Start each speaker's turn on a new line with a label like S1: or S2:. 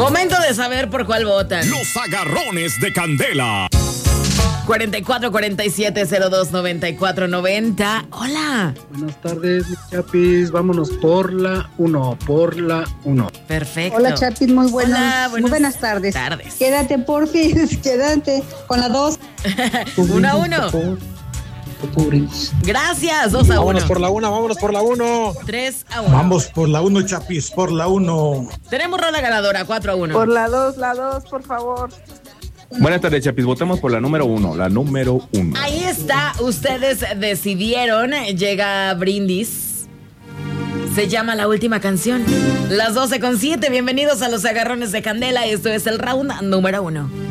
S1: Momento de saber por cuál votan.
S2: Los agarrones de Candela.
S1: 4447029490. Hola.
S3: Buenas tardes, mis Chapis. Vámonos por la 1,
S1: Perfecto.
S4: Hola, Chapis, muy buenas.
S1: Hola,
S4: Muy buenas tardes. Quédate, porfis, quédate con la 2.
S1: 1-1. Gracias, 2-1.
S5: Vámonos por la 1.
S1: 3-1.
S5: Vamos por la 1, Chapis, por la 1.
S1: Tenemos rola ganadora, 4-1.
S6: Por la 2, por favor.
S7: Buenas tardes, Chapis. Votemos por la número 1. La número 1.
S1: Ahí está, ustedes decidieron. Llega Brindis. Se llama La Última Canción. Las 12:07. Bienvenidos a los agarrones de Candela. Esto es el round número 1.